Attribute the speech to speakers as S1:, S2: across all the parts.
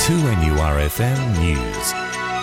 S1: 2NURFM News.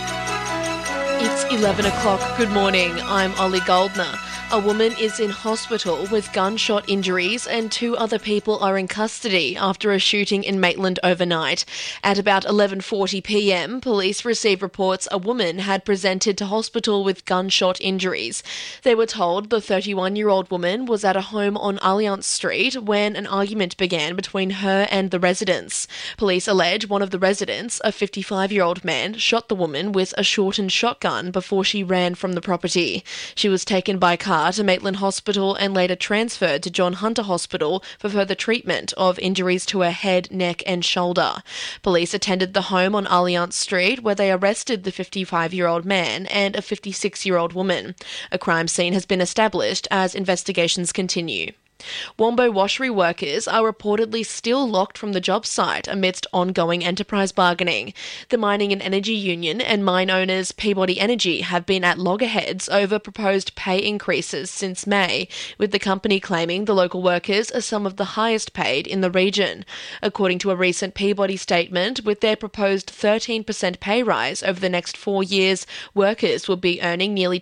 S2: It's 11 o'clock. Good morning. I'm Ollie Goldner. A woman is in hospital with gunshot injuries and 2 other people are in custody after a shooting in Maitland overnight. At about 11:40pm, police received reports a woman had presented to hospital with gunshot injuries. They were told the 31-year-old woman was at a home on Alliance Street when an argument began between her and the residents. Police allege one of the residents, a 55-year-old man, shot the woman with a shortened shotgun before she ran from the property. She was taken by car to Maitland Hospital and later transferred to John Hunter Hospital for further treatment of injuries to her head, neck and shoulder. Police attended the home on Alliance Street where they arrested the 55-year-old man and a 56-year-old woman. A crime scene has been established as investigations continue. Wombo washery workers are reportedly still locked from the job site amidst ongoing enterprise bargaining. The Mining and Energy Union and mine owners Peabody Energy have been at loggerheads over proposed pay increases since May, with the company claiming the local workers are some of the highest paid in the region. According to a recent Peabody statement, with their proposed 13% pay rise over the next 4 years, workers will be earning nearly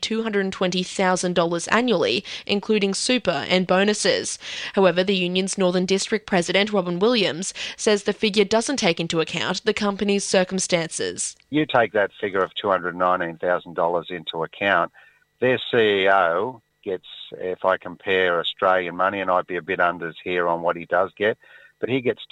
S2: $220,000 annually, including super and bonuses. However, the union's Northern District President, Robin Williams, says the figure doesn't take into account the company's circumstances.
S3: You take that figure of $219,000 into account, their CEO gets, if I compare Australian money, and I'd be a bit unders here on what he does get, but he gets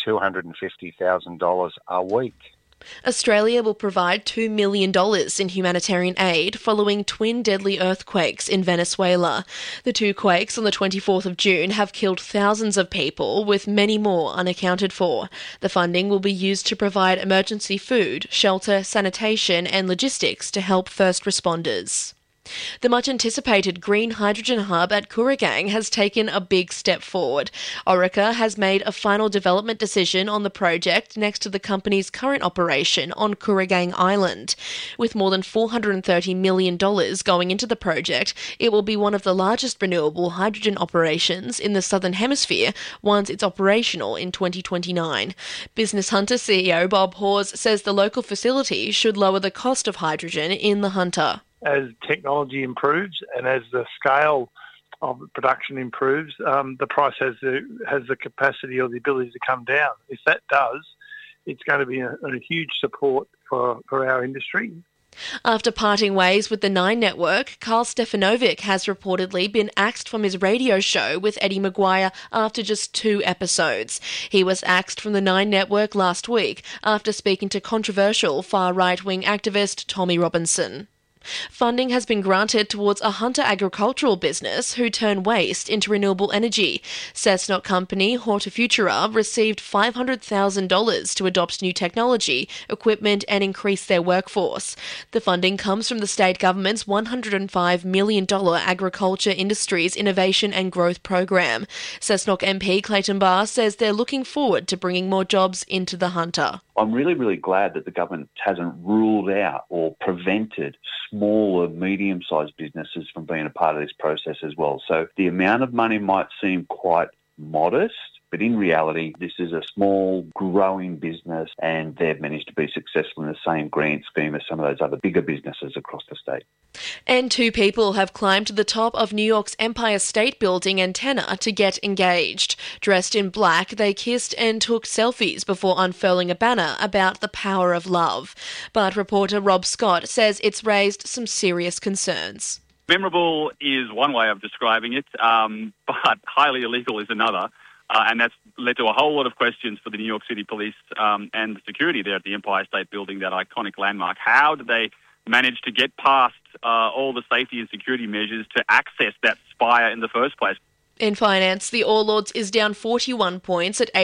S3: $250,000 a week.
S2: Australia will provide $2 million in humanitarian aid following twin deadly earthquakes in Venezuela. The 2 quakes on the 24th of June have killed thousands of people, with many more unaccounted for. The funding will be used to provide emergency food, shelter, sanitation and logistics to help first responders. The much-anticipated green hydrogen hub at Kooragang has taken a big step forward. Orica has made a final development decision on the project next to the company's current operation on Kooragang Island. With more than $430 million going into the project, it will be one of the largest renewable hydrogen operations in the Southern Hemisphere once it's operational in 2029. Business Hunter CEO Bob Hawes says the local facility should lower the cost of hydrogen in the Hunter.
S4: As technology improves and as the scale of production improves, the price has the capacity or the ability to come down. If that does, it's going to be a huge support for our industry.
S2: After parting ways with the Nine Network, Carl Stefanovic has reportedly been axed from his radio show with Eddie Maguire after just 2 episodes. He was axed from the Nine Network last week after speaking to controversial far-right-wing activist Tommy Robinson. Funding has been granted towards a Hunter agricultural business who turn waste into renewable energy. Cessnock company Hortifutura received $500,000 to adopt new technology, equipment and increase their workforce. The funding comes from the state government's $105 million Agriculture Industries Innovation and Growth Program. Cessnock MP Clayton Barr says they're looking forward to bringing more jobs into the Hunter.
S5: I'm really glad that the government hasn't ruled out or prevented small or medium-sized businesses from being a part of this process as well. So the amount of money might seem quite modest, but in reality, this is a small, growing business and they've managed to be successful in the same grant scheme as some of those other bigger businesses across the state.
S2: And 2 people have climbed to the top of New York's Empire State Building antenna to get engaged. Dressed in black, they kissed and took selfies before unfurling a banner about the power of love. But reporter Rob Scott says it's raised some serious concerns.
S6: Memorable is one way of describing it, but highly illegal is another. And that's led to a whole lot of questions for the New York City Police and the security there at the Empire State Building, that iconic landmark. How did they manage to get past all the safety and security measures to access that spire in the first place?
S2: In finance, the All Ords is down 41 points at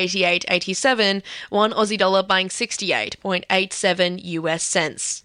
S2: 88.87, one Aussie dollar buying 68.87 US cents.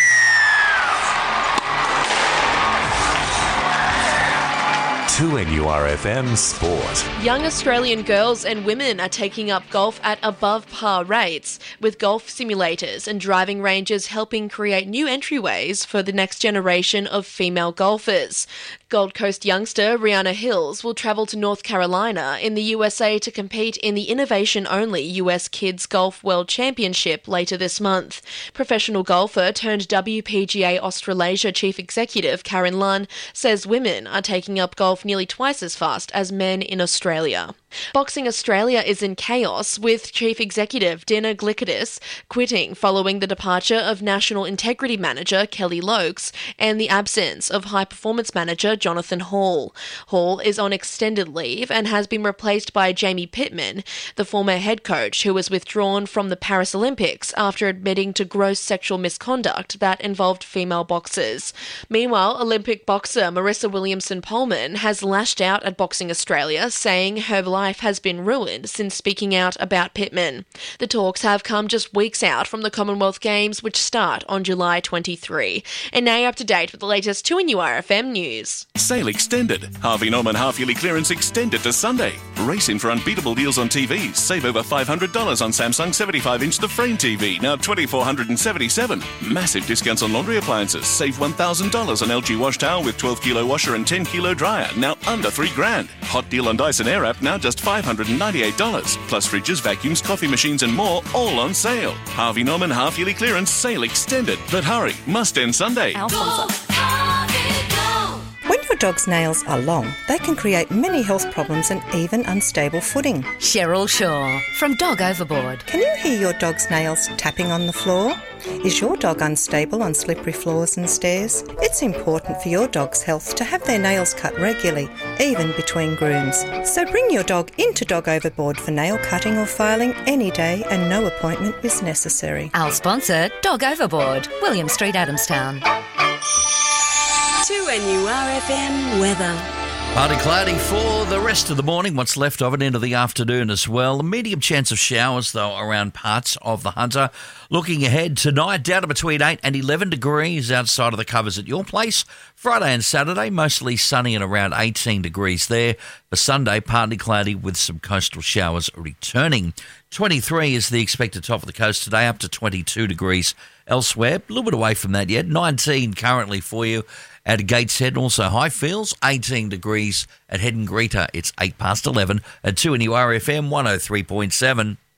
S1: 2NURFM Sport.
S2: Young Australian girls and women are taking up golf at above par rates, with golf simulators and driving ranges helping create new entryways for the next generation of female golfers. Gold Coast youngster Rihanna Hills will travel to North Carolina in the USA to compete in the innovation-only US Kids Golf World Championship later this month. Professional golfer turned WPGA Australasia Chief Executive Karen Lunn says women are taking up golf nearly twice as fast as men in Australia. Boxing Australia is in chaos, with Chief Executive Dina Glikidis quitting following the departure of National Integrity Manager Kelly Lokes and the absence of High Performance Manager Jonathan Hall. Hall is on extended leave and has been replaced by Jamie Pittman, the former head coach who was withdrawn from the Paris Olympics after admitting to gross sexual misconduct that involved female boxers. Meanwhile, Olympic boxer Marissa Williamson-Pohlman has lashed out at Boxing Australia, saying her life has been ruined since speaking out about Pittman. The talks have come just weeks out from the Commonwealth Games, which start on July 23. And now you're up to date with the latest 2NURFM news.
S1: Sale extended. Harvey Norman half-yearly clearance extended to Sunday. Race in for unbeatable deals on TVs. Save over $500 on Samsung 75-inch The Frame TV, now $2,477. Massive discounts on laundry appliances. Save $1,000 on LG wash towel with 12-kilo washer and 10-kilo dryer, now under $3,000. Hot deal on Dyson Airwrap, now just $598. Plus fridges, vacuums, coffee machines and more, all on sale. Harvey Norman half-yearly clearance sale extended. But hurry, must end Sunday.
S7: When your dog's nails are long, they can create many health problems and even unstable footing.
S8: Cheryl Shaw from Dog Overboard.
S7: Can you hear your dog's nails tapping on the floor? Is your dog unstable on slippery floors and stairs? It's important for your dog's health to have their nails cut regularly, even between grooms. So bring your dog into Dog Overboard for nail cutting or filing any day, and no appointment is necessary.
S8: Our sponsor, Dog Overboard, William Street, Adamstown.
S9: 2NURFM weather.
S10: Partly cloudy for the rest of the morning, what's left of it into the afternoon as well. A medium chance of showers, though, around parts of the Hunter. Looking ahead tonight, down to between 8 and 11 degrees outside of the covers at your place. Friday and Saturday, mostly sunny and around 18 degrees there. For Sunday, partly cloudy with some coastal showers returning. 23 is the expected top of the coast today, up to 22 degrees elsewhere. A little bit away from that yet. 19 currently for you at Gateshead, also Highfields, 18 degrees at Head and Greeter. It's 8 past 11 at 2NURFM 103.7.